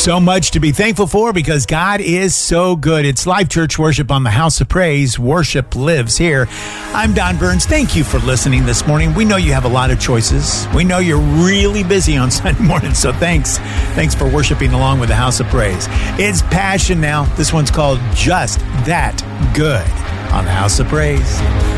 So much to be thankful for because God is so good. It's Life Church Worship on the House of Praise. Worship lives here. I'm Don Burns. Thank you for listening this morning. We know you have a lot of choices. We know you're really busy on Sunday morning, so thanks. Thanks for worshiping along with the House of Praise. It's Passion now. This one's called Just That Good on the House of Praise.